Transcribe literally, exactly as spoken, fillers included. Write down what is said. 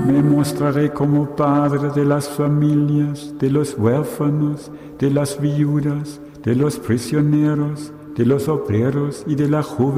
Me mostraré como padre de las familias, de los huérfanos, de las viudas, de los prisioneros, de los obreros y de la juventud.